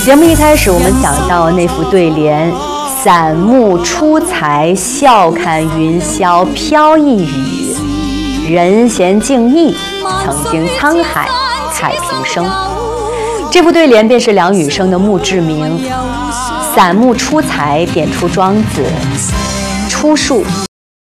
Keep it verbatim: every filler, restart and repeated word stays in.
节目一开始，我们讲到那副对联：散目出才，笑看云霄飘逸雨；人闲静逸，曾经沧海太平生。这副对联便是梁羽生的墓志铭。散目出才点出庄子出处